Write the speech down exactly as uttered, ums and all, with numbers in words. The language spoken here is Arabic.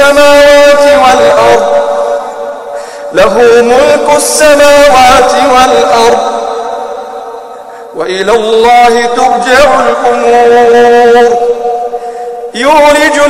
السماوات والأرض له ملك السماوات والأرض وإلى الله ترجع الأمور. يولج